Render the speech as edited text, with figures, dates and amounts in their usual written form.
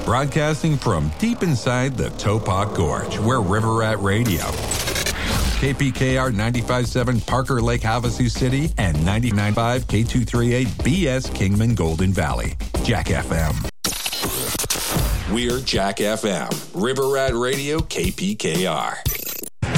Broadcasting from deep inside the Topop Gorge, we're River Rat Radio. KPKR 95.7 Parker Lake, Havasu City, and 99.5 K238 BS Kingman Golden Valley. Jack FM. We're Jack FM, River Rat Radio, KPKR.